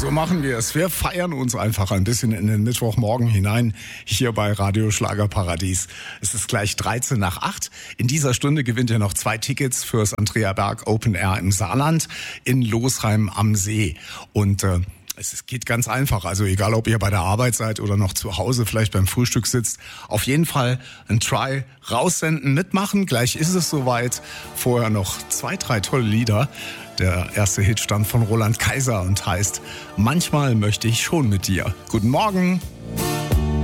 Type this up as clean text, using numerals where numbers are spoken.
So machen wir es. Wir feiern uns einfach ein bisschen in den Mittwochmorgen hinein hier bei Radio Schlagerparadies. Es ist gleich 13 nach 8. In dieser Stunde gewinnt ihr noch 2 Tickets fürs Andrea Berg Open Air im Saarland in Losheim am See. Und es geht ganz einfach, also egal ob ihr bei der Arbeit seid oder noch zu Hause vielleicht beim Frühstück sitzt, auf jeden Fall ein Try raussenden, mitmachen. Gleich ist es soweit. Vorher noch 2, 3 tolle Lieder. Der erste Hit stammt von Roland Kaiser und heißt Manchmal möchte ich schon mit dir. Guten Morgen.